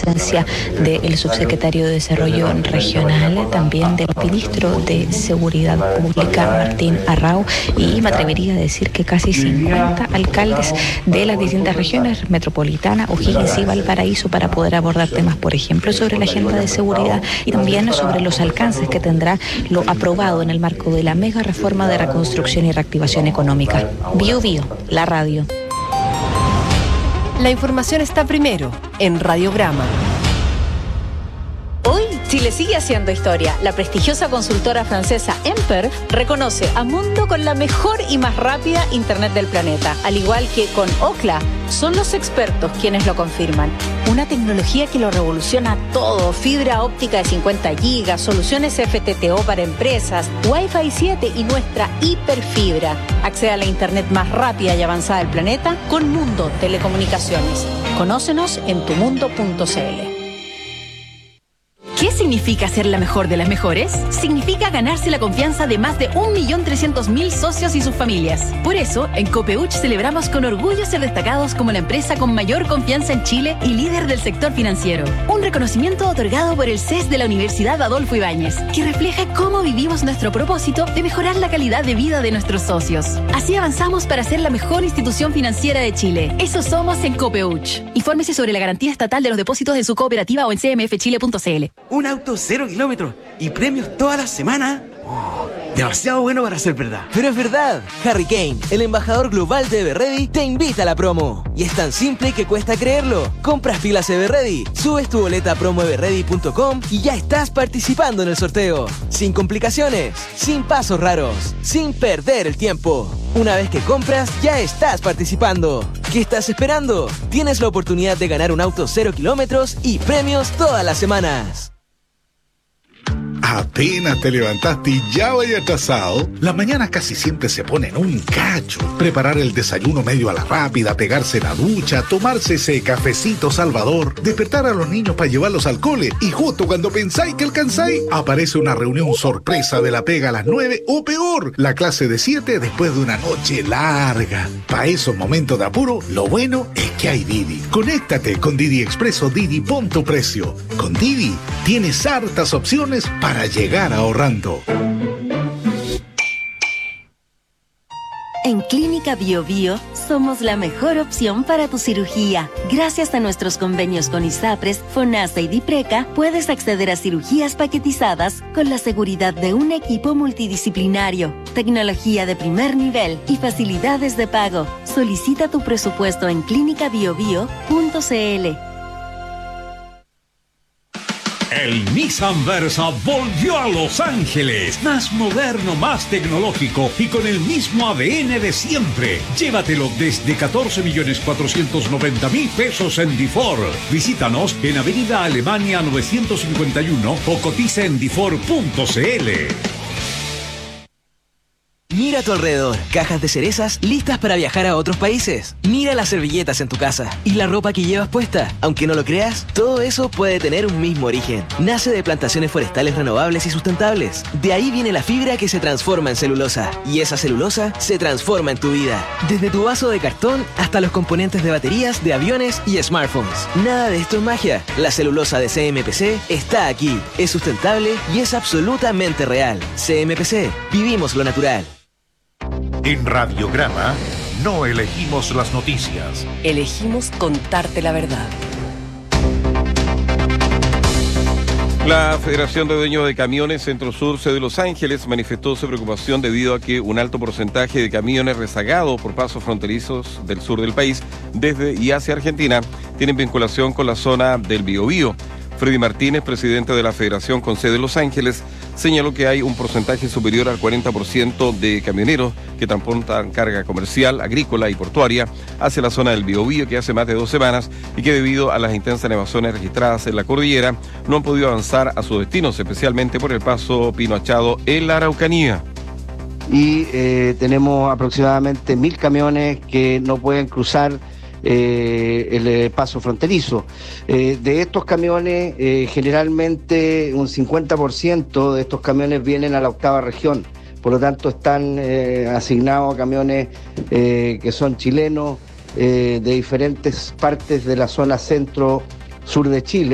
presencia del subsecretario de Desarrollo Regional, también del ministro de Seguridad Pública, Martín Arrau, y me atrevería a decir que casi 50 alcaldes de las distintas regiones, Metropolitana, O'Higgins y Valparaíso, para poder abordar temas, por ejemplo, sobre la agenda de seguridad y también sobre los alcances que tendrá lo aprobado en el marco de la mega reforma de reconstrucción y reactivación económica. Bio Bio, la radio. La información está primero en Radiograma. Hoy, Chile sigue haciendo historia. La prestigiosa consultora francesa Emper reconoce a Mundo con la mejor y más rápida Internet del planeta. Al igual que con Ookla, son los expertos quienes lo confirman. Una tecnología que lo revoluciona todo. Fibra óptica de 50 gigas, soluciones FTTO para empresas, Wi-Fi 7 y nuestra hiperfibra. Accede a la Internet más rápida y avanzada del planeta con Mundo Telecomunicaciones. Conócenos en tumundo.cl. ¿Qué significa ser la mejor de las mejores? Significa ganarse la confianza de más de 1.300.000 socios y sus familias. Por eso, en Copeuch celebramos con orgullo ser destacados como la empresa con mayor confianza en Chile y líder del sector financiero. Un reconocimiento otorgado por el CES de la Universidad Adolfo Ibáñez, que refleja cómo vivimos nuestro propósito de mejorar la calidad de vida de nuestros socios. Así avanzamos para ser la mejor institución financiera de Chile. Eso somos en Copeuch. Infórmese sobre la garantía estatal de los depósitos de su cooperativa o en cmfchile.cl. Un auto 0 kilómetros y premios toda la semana. Oh, demasiado bueno para ser verdad. Pero es verdad. Harry Kane, el embajador global de Everready, te invita a la promo. Y es tan simple que cuesta creerlo. Compras pilas Everready, subes tu boleta a promoeverready.com y ya estás participando en el sorteo. Sin complicaciones, sin pasos raros, sin perder el tiempo. Una vez que compras, ya estás participando. ¿Qué estás esperando? Tienes la oportunidad de ganar un auto 0 kilómetros y premios todas las semanas. Apenas te levantaste y ya vaya atrasado. Las mañanas casi siempre se ponen un cacho. Preparar el desayuno medio a la rápida, pegarse la ducha, tomarse ese cafecito salvador, despertar a los niños para llevarlos al cole y justo cuando pensáis que alcanzáis, aparece una reunión sorpresa de la pega a las 9 o peor, la clase de 7 después de una noche larga. Para esos momentos de apuro, lo bueno es que hay Didi. Conéctate con Didi Expreso Didi, pon tu precio. Con Didi tienes hartas opciones para llegar ahorrando. En Clínica Bio Bio somos la mejor opción para tu cirugía. Gracias a nuestros convenios con ISAPRES, FONASA y DIPRECA, puedes acceder a cirugías paquetizadas con la seguridad de un equipo multidisciplinario, tecnología de primer nivel y facilidades de pago. Solicita tu presupuesto en clinicabiobio.cl. El Nissan Versa volvió a Los Ángeles, más moderno, más tecnológico y con el mismo ADN de siempre. Llévatelo desde 14.490.000 pesos en DiFord. Visítanos en Avenida Alemania 951 o cotiza en difor.cl. Mira a tu alrededor, cajas de cerezas listas para viajar a otros países. Mira las servilletas en tu casa y la ropa que llevas puesta. Aunque no lo creas, todo eso puede tener un mismo origen. Nace de plantaciones forestales renovables y sustentables. De ahí viene la fibra que se transforma en celulosa. Y esa celulosa se transforma en tu vida. Desde tu vaso de cartón hasta los componentes de baterías, de aviones y smartphones. Nada de esto es magia. La celulosa de CMPC está aquí. Es sustentable y es absolutamente real. CMPC, vivimos lo natural. En Radiograma no elegimos las noticias. Elegimos contarte la verdad. La Federación de Dueños de Camiones Centro Sur de Los Ángeles manifestó su preocupación debido a que un alto porcentaje de camiones rezagados por pasos fronterizos del sur del país desde y hacia Argentina tienen vinculación con la zona del Biobío. Freddy Martínez, presidente de la Federación con sede en Los Ángeles, señaló que hay un porcentaje superior al 40% de camioneros que transportan carga comercial, agrícola y portuaria hacia la zona del Biobío, que hace más de 2 semanas y que debido a las intensas nevaciones registradas en la cordillera no han podido avanzar a sus destinos, especialmente por el paso Pino Achado en la Araucanía. Y tenemos aproximadamente 1.000 camiones que no pueden cruzar el paso fronterizo. De estos camiones, generalmente un 50% de estos camiones vienen a la 8ª región, por lo tanto están asignados a camiones que son chilenos, de diferentes partes de la zona centro-sur de Chile.